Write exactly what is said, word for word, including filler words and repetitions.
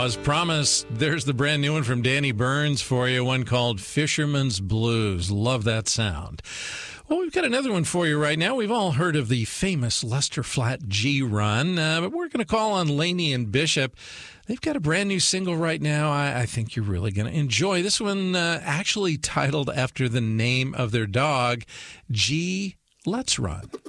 Now, as promised, there's the brand new one from Danny Burns for you, one called Fisherman's Blues. Love that sound. Well, we've got another one for you right now. We've all heard of the famous Lester Flatt G Run, uh, but we're going to call on Laney and Bishop. They've got a brand new single right now I, I think you're really going to enjoy. This one uh, actually titled after the name of their dog, G Let's Run.